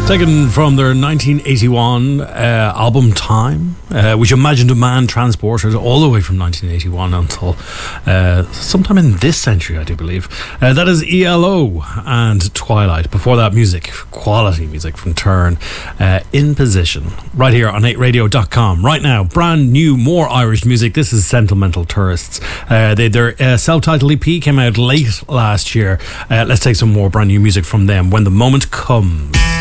Taken from their 1981 album Time, which imagined a man transported all the way from 1981 until sometime in this century, I do believe. That is ELO and Twilight. Before that, music, quality music from Turn, In Position, right here on 8radio.com. Right now, brand new, more Irish music. This is Sentimental Tourists. Their self-titled EP came out late last year. Let's take some more brand new music from them, When the Moment Comes.